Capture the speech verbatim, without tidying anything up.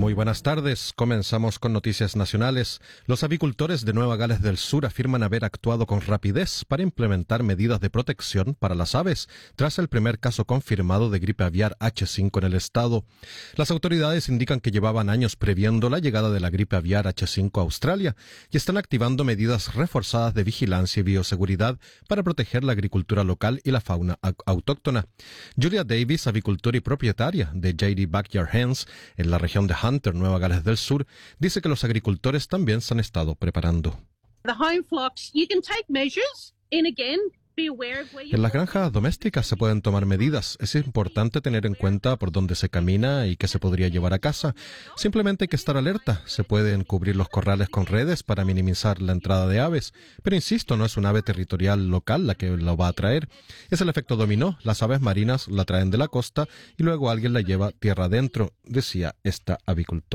Muy buenas tardes. Comenzamos con noticias nacionales. Los avicultores de Nueva Gales del Sur afirman haber actuado con rapidez para implementar medidas de protección para las aves tras el primer caso confirmado de gripe aviar H cinco en el estado. Las autoridades indican que llevaban años previendo la llegada de la gripe aviar H cinco a Australia y están activando medidas reforzadas de vigilancia y bioseguridad para proteger la agricultura local y la fauna autóctona. Julia Davis, avicultora y propietaria de J D Backyard Hens en la región de Hunter, Nueva Gales del Sur, dice que los agricultores también se han estado preparando. En las granjas domésticas se pueden tomar medidas. Es importante tener en cuenta por dónde se camina y qué se podría llevar a casa. Simplemente hay que estar alerta. Se pueden cubrir los corrales con redes para minimizar la entrada de aves. Pero insisto, no es un ave territorial local la que lo va a traer. Es el efecto dominó. Las aves marinas la traen de la costa y luego alguien la lleva tierra adentro, decía esta avicultora.